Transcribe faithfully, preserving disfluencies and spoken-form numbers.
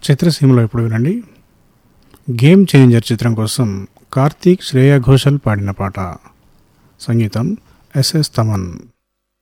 చిత్రసీమలో ఇప్పుడు వినండి. గేమ్ చేంజర్ చిత్రం కోసం కార్తీక్, శ్రేయా ఘోషల్ పాడిన పాట. సంగీతం ఎస్ఎస్ తమన్.